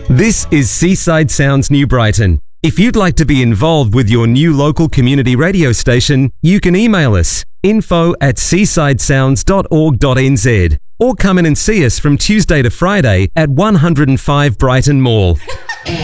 This is Seaside Sounds New Brighton. If you'd like to be involved with your new local community radio station, you can email us info@seasidesounds.org.nz or come in and see us from Tuesday to Friday at 105 Brighton Mall.